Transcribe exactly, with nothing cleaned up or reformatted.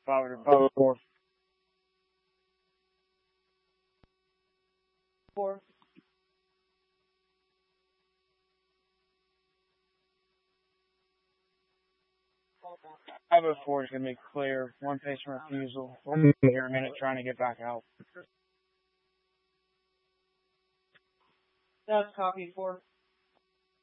Five oh four. Four. five oh four is going to be clear. One patient refusal. We'll be here a minute trying to get back out. That's copy four.